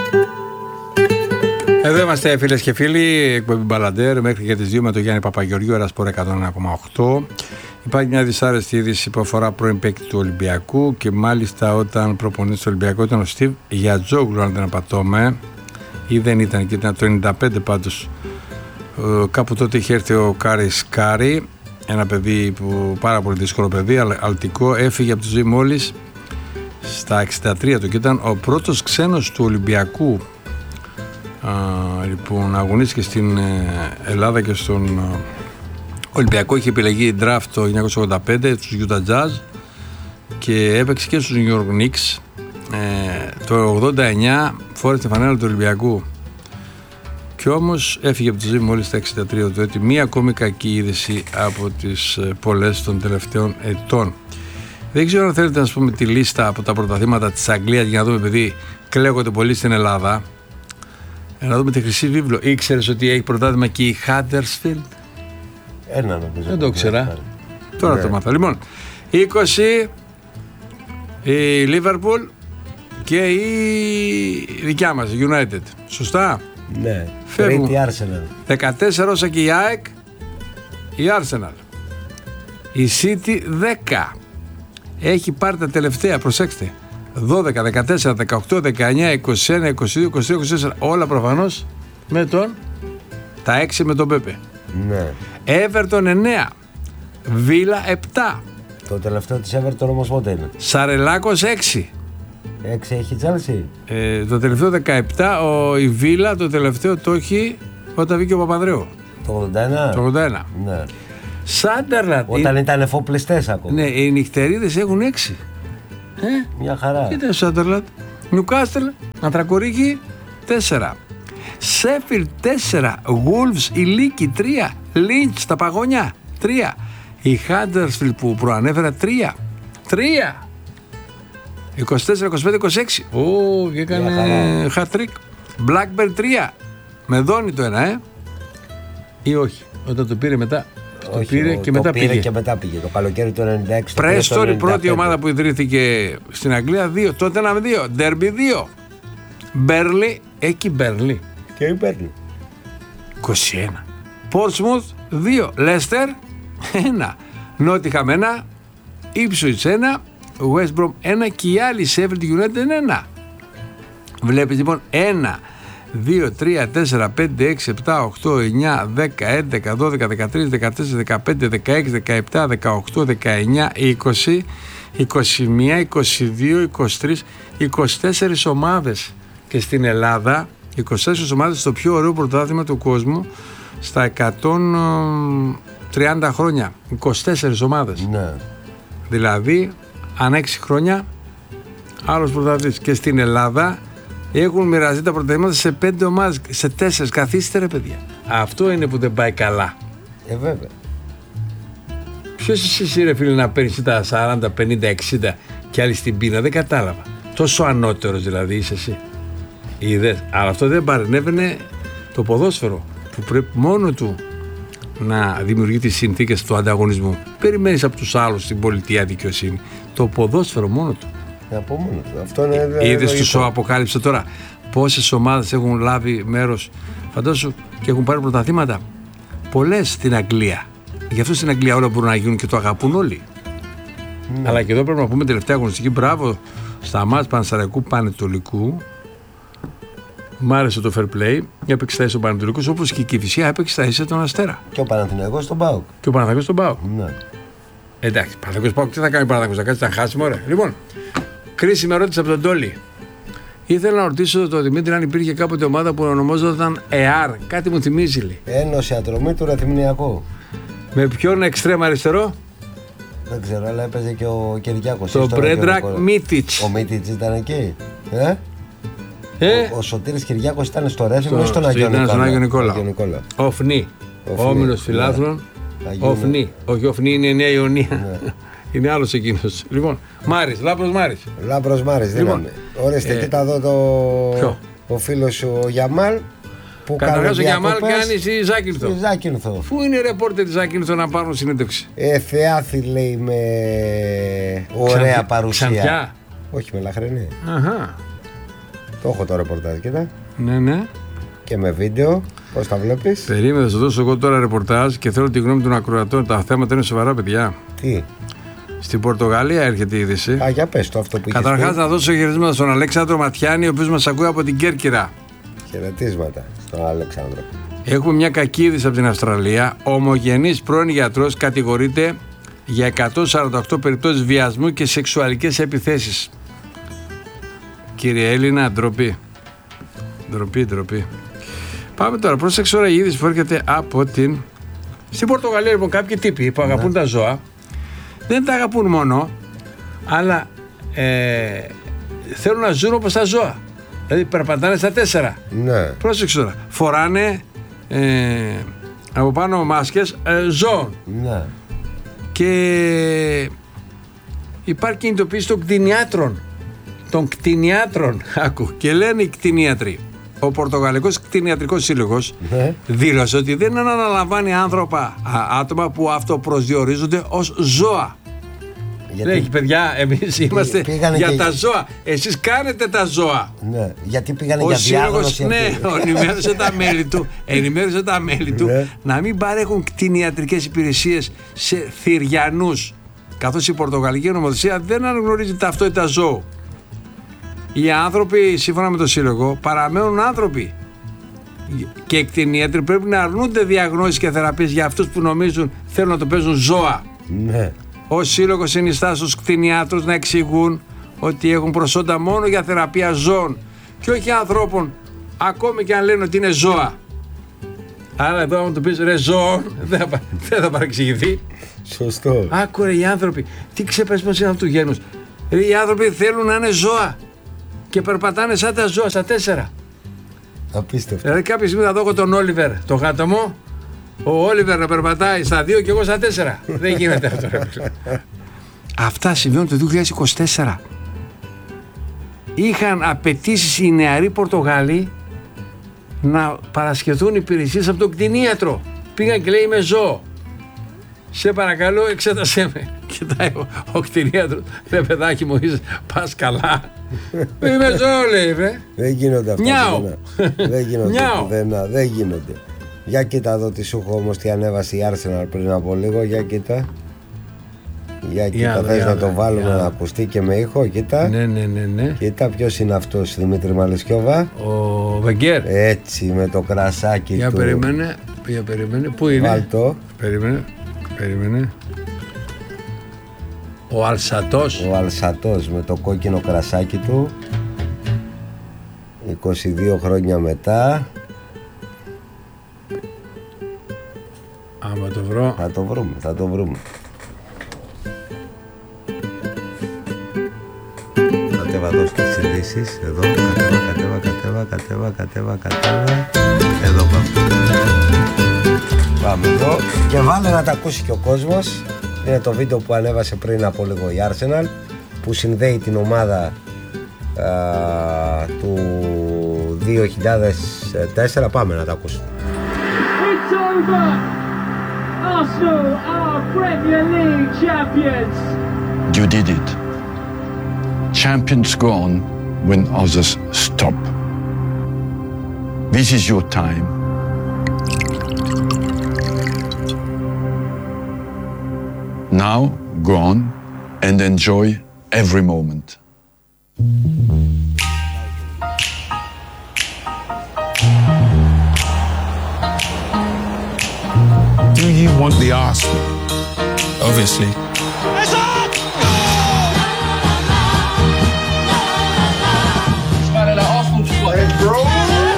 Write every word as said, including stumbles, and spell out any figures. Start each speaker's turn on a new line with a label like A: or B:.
A: Εδώ είμαστε φίλες και φίλοι, εκπομπή Μπαλαντέρ μέχρι και τις δύο με τον Γιάννη Παπαγεωργίου, Ερασπορ εκατόν ένα κόμμα οκτώ. Υπάρχει μια δυσάρεστη είδηση που αφορά πρώην παίκτη του Ολυμπιακού και μάλιστα όταν προπονητής του Ολυμπιακού ήταν ο Στιβ Γιατζόγλου, αν δεν απατώμε, ή δεν ήταν και ήταν το ενενήντα πέντε πάντως. Ε, κάπου τότε είχε έρθει ο Κάρις Κάρι, ένα παιδί που πάρα πολύ δύσκολο παιδί, αλτικό, έφυγε από τη ζωή μόλις στα εξήντα τρία του και ήταν ο πρώτος ξένος του Ολυμπιακού. Α, λοιπόν, αγωνίστηκε στην Ελλάδα και στον Ολυμπιακό. Είχε επιλεγεί draft το χίλια εννιακόσια ογδόντα πέντε στους Utah Jazz και έπαιξε και στους New York Knicks. Ε, το ογδόντα εννιά φόρεσε τη φανέλα του Ολυμπιακού και όμως έφυγε από τη ζωή μόλις στα εξήντα τρία του έτη. Μία ακόμη κακή είδηση από τις πολλές των τελευταίων ετών. Δεν ξέρω αν θέλετε να σας πούμε τη λίστα από τα πρωταθλήματα της Αγγλίας για να δούμε, επειδή κλαίγονται πολύ στην Ελλάδα. Να δούμε τη Χρυσή Βίβλο. Ήξερες ότι έχει πρωτάθλημα και η Huddersfield?
B: Ένα νομίζω.
A: Δεν το ήξερα. Τώρα ναι. Το μάθα. Λοιπόν, είκοσι η Liverpool και η δικιά μας, η United. Σωστά.
B: Ναι.
A: Φεύγουν.
B: Τρίτη Arsenal.
A: δεκατέσσερα όσα και η ΑΕΚ, η Arsenal. Η City δέκα. Έχει πάρει τα τελευταία, προσέξτε. δώδεκα, δεκατέσσερα, δεκαοκτώ, δεκαεννιά, είκοσι ένα, είκοσι δύο, είκοσι τρία, είκοσι τέσσερα. Όλα προφανώς με τον. Τα έξι με τον Πέπε.
B: Ναι.
A: Everton εννέα. Βίλα επτά.
B: Το τελευταίο της Everton όμως πότε είναι?
A: Σαρελάκος έξι.
B: έξι έχει Chelsea.
A: Ε, το τελευταίο δεκαεπτά. Ο, η Βίλα το τελευταίο το έχει όταν βγήκε ο Παπανδρέου.
B: Το ογδόντα ένα.
A: Το ογδόντα ένα.
B: Ναι.
A: Σάντερλαντ.
B: Όταν η... ήταν εφοπλιστές ακόμα.
A: Ναι, οι νυχτερίδες έχουν έξι.
B: Ε? Μια χαρά.
A: Κοίτα ο Σάντερλαντ. Νιουκάστελ, Αντρακορίκη τέσσερα. Σέφιλ τέσσερα. Wolves η Λίκη τρία. Λίντς τα Παγόνια τρία. Η Χάντερσφιλ που προανέφερα τρία. τρία. είκοσι τέσσερα, είκοσι πέντε, είκοσι έξι. Ω, και έκανε hat-trick. Blackburn τρία. Με δόνει το ένα, ε. Ή όχι. Όταν το πήρε μετά. Το
B: όχι,
A: πήρε και
B: το
A: μετά
B: πήρε
A: πήγε.
B: Και μετά πήγε. Το καλοκαίρι του ενενήντα έξι.
A: Πρέστορ, η πρώτη ομάδα που ιδρύθηκε στην Αγγλία, δύο. Τότε ένα με δύο. Ντέρμπι δύο. Μπέρλι, εκεί Μπέρλι.
B: Και η Μπέρλι.
A: είκοσι ένα. Πόρτσμουθ δύο. Λέστερ ένα. Νότιχαμ ένα. Ίψουιτς ένα. West Brom ένα. Και η άλλη Sheffield United ένα. Βλέπεις λοιπόν ένα, δύο, τρία, τέσσερα, πέντε, έξι, επτά, οκτώ, εννιά, δέκα, έντεκα, δώδεκα, δεκατρία, δεκατέσσερα, δεκαπέντε, δεκαέξι, δεκαεπτά, δεκαοκτώ, δεκαεννιά, είκοσι, είκοσι ένα, είκοσι δύο, είκοσι τρία, είκοσι τέσσερα ομάδες. Και στην Ελλάδα είκοσι τέσσερις ομάδες στο πιο ωραίο πρωτάθλημα του κόσμου στα εκατόν τριάντα χρόνια. είκοσι τέσσερις ομάδες.
B: Ναι.
A: Δηλαδή ανά έξι χρόνια άλλος πρωταθλητής. Και στην Ελλάδα έχουν μοιραστεί τα πρωταθλήματα σε πέντε ομάδες, σε τέσσερις. Καθίστε ρε παιδιά. Αυτό είναι που δεν πάει καλά.
B: Ε, βέβαια.
A: Ποιος είσαι εσύ ρε φίλε να παίρνεις τα σαράντα, πενήντα, εξήντα και άλλοι στην πείνα? Δεν κατάλαβα. Τόσο ανώτερος δηλαδή είσαι εσύ. Είδες. Αλλά αυτό δεν παρενέβαινε το ποδόσφαιρο που πρέπει μόνο του να δημιουργεί τις συνθήκες του ανταγωνισμού. Περιμένεις από τους άλλους την πολιτεία δικαιοσύνη. Το ποδόσφαιρο μόνο του.
B: Από μόνο του. Αυτό είναι.
A: Είδες του σο αποκάλυψε τώρα πόσες ομάδες έχουν λάβει μέρος, φαντάσου, και έχουν πάρει πρωταθλήματα. Πολλές στην Αγγλία. Γι' αυτό στην Αγγλία όλα μπορούν να γίνουν και το αγαπούν όλοι. Ναι. Αλλά και εδώ πρέπει να πούμε τελευταία αγωνιστική μπράβο στα μάτς Πανσεραϊκού Πανετολικού. Μ' άρεσε το fair play. Έπαιξε τα ίσα ο Πανετολικός, όπως και η Κηφισιά έπαιξε τα ίσα τον Αστέρα.
B: Και ο Παναθηναϊκός στον ΠΑΟΚ.
A: Και ο Παναθηναϊκός στον ΠΑΟΚ.
B: Ναι.
A: Εντάξει, Παναθηναϊκός ΠΑΟΚ, τι θα κάνει ο Παναθηναϊκός, θα κάτσει, θα χάσει, μωρέ. Λοιπόν, κρίσιμη ερώτηση από τον Τόλι. Ήθελα να ρωτήσω τον Δημήτρη αν υπήρχε κάποτε ομάδα που ονομάζονταν ΕΑΡ. Κάτι μου θυμίζει, λέει.
B: Ένωση Ατρωμίτου Ρεθυμνιακού.
A: Με ποιον εξτρέμ αριστερό?
B: Δεν ξέρω, αλλά έπαιζε και ο Κυριάκος.
A: Το Πρέντρακ Μίτιτς.
B: Ο Μίτιτς ήταν εκεί. Ε?
A: Ε?
B: Ο, ο Σωτήρης Κυριάκος ήταν στο Ρέθυμνο ή στον Άγιο
A: Νικόλαο. Οφνή. Όμιλος φιλάθλων. Οφνή. Όχι, Οφνή είναι η Νέα Ιωνία. Ναι. Είναι άλλος εκείνος. Λοιπόν, Μάρης, Λάμπρος Μάρης.
B: Λάμπρος Μάρης, λοιπόν, ορίστε, ε, κοίτα εδώ το, ο φίλος σου ο Γιαμάλ.
A: Καταρχάς ο Γιαμάλ κάνει στη Ζάκυνθο.
B: Ζάκυνθο.
A: Πού είναι οι ρεπόρτερ της Ζάκυνθο να πάρουν συνέντευξη?
B: Ε, Θεάθη λέει με ωραία Ξαν... παρουσία.
A: Ξαντιά.
B: Όχι, με λαχρινή.
A: Αχα.
B: Το έχω το ρεπορτάζ, κοίτα.
A: Ναι, ναι.
B: Και με βίντεο. Πώς τα βλέπεις?
A: Περίμενε, θα σου δώσω εγώ τώρα ρεπορτάζ και θέλω τη γνώμη των ακροατών. Τα θέματα είναι σοβαρά, παιδιά.
B: Τι?
A: Στην Πορτογαλία έρχεται η είδηση.
B: Α, για πες το αυτό που είχες.
A: Καταρχάς, να δώσω χαιρετίσματα στον Αλέξανδρο Ματιάνη, ο οποίος μας ακούει από την Κέρκυρα.
B: Χαιρετίσματα στον Αλέξανδρο.
A: Έχουμε μια κακή είδηση από την Αυστραλία. Ο ομογενής πρώην γιατρός κατηγορείται για εκατόν σαράντα οκτώ περιπτώσεις βιασμού και σεξουαλικές επιθέσεις. Κύριε Έλληνα, ντροπή. Ντροπή, ντροπή. Πάμε τώρα. Πρόσεξε τώρα η είδηση που έρχεται από την. Στην Πορτογαλία, λοιπόν, κάποιοι τύποι που αγαπούν ναι. τα ζώα δεν τα αγαπούν μόνο, αλλά ε, θέλουν να ζουν όπως τα ζώα. Δηλαδή περπατάνε στα τέσσερα.
B: Ναι.
A: Πρόσεξε τώρα. Φοράνε ε, από πάνω μάσκες ε, ζώων.
B: Ναι.
A: Και υπάρχει κινητοποίηση των κτηνιάτρων. Των κτηνιάτρων. Άκου. Και λένε οι κτηνίατροι. Ο Πορτογαλικός Κτηνιατρικός Σύλλογος ναι. δήλωσε ότι δεν αναλαμβάνει άνθρωπα, α, άτομα που αυτοπροσδιορίζονται ως ζώα. Γιατί... Λέει, παιδιά, εμείς είμαστε για και... τα ζώα. Εσείς κάνετε τα ζώα.
B: Ναι, γιατί πήγανε ο για διάγνωση.
A: Ναι, ενημέρωσε τα μέλη του, ενημέρωσε τα μέλη του ναι. να μην παρέχουν κτηνιατρικές υπηρεσίες σε θηριανούς. Καθώς η Πορτογαλική νομοθεσία δεν αναγνωρίζει ταυτότητα ζώου. Οι άνθρωποι, σύμφωνα με το Σύλλογο, παραμένουν άνθρωποι. Και οι κτηνίατροι πρέπει να αρνούνται διαγνώσεις και θεραπείες για αυτούς που νομίζουν θέλουν να το παίζουν ζώα.
B: Ναι.
A: Ο Σύλλογος συνιστά στους κτηνιάτρους να εξηγούν ότι έχουν προσόντα μόνο για θεραπεία ζώων και όχι ανθρώπων, ακόμη και αν λένε ότι είναι ζώα. Άρα εδώ, αν το πεις ρε ζώων, δεν θα, δεν θα παρεξηγηθεί.
B: Σωστό.
A: Άκουρε οι άνθρωποι, τι ξεπέσμος είναι αυτού του γένους. Οι άνθρωποι θέλουν να είναι ζώα και περπατάνε σαν τα ζώα στα τέσσερα.
B: Απίστευτο.
A: Δηλαδή κάποια στιγμή θα δω εγώ τον Όλιβερ, το γάτο μου, ο Όλιβερ να περπατάει στα δύο και εγώ στα τέσσερα. Δεν γίνεται αυτό. Αυτά συμβαίνουν το δύο χιλιάδες είκοσι τέσσερα. Είχαν απαιτήσεις οι νεαροί Πορτογάλοι να παρασχεθούν υπηρεσίες από τον κτηνίατρο. Πήγαν και λέει είμαι ζώο. Σε παρακαλώ εξέτασέ με. Κοιτάει ο, ο κτηνίατρος. Ρε παιδάκι μου είσαι, πας καλά. Είμαι ζώο λέει βρε.
B: Δεν γίνονται αυτά.
A: Νιάου.
B: Δεν γίνονται πουθενά. Δεν γίνονται. Για κοίτα εδώ τι σου έχω όμως τι ανέβασε η Arsenal πριν από λίγο. Για κοίτα. Για κοίτα, θες να το βάλουμε για. Να ακουστεί και με ήχο, κοίτα.
A: Ναι, ναι, ναι, ναι.
B: Κοίτα ποιος είναι αυτός, Δημήτρη Μαλισιόβα.
A: Ο Βεγγέρ.
B: Έτσι, με το κρασάκι
A: για
B: του.
A: Για περίμενε, για περίμενε. Πού είναι?
B: Βάλτο.
A: Περίμενε, περίμενε. Ο Αλσατός.
B: Ο Αλσατός με το κόκκινο κρασάκι του. είκοσι δύο χρόνια μετά.
A: Άμα το βρω.
B: Θα το βρούμε, θα το βρούμε. Κατέβα εδώ στις ειδήσεις. Εδώ, κατέβα, κατέβα, κατέβα, κατέβα, κατέβα, κατέβα. Εδώ πάμε. Πάμε εδώ. Και βάλε να τα ακούσει και ο κόσμος. Είναι το βίντεο που ανέβασε πριν από λίγο η Arsenal, που συνδέει την ομάδα α, του δύο χιλιάδες τέσσερα. Πάμε να τα ακούσουμε.
C: It's over. Arsenal are Premier League champions.
D: You did it. Champions go on when others stop. This is your time. Now go on and enjoy every moment.
E: Do you want the Arsenal? Obviously.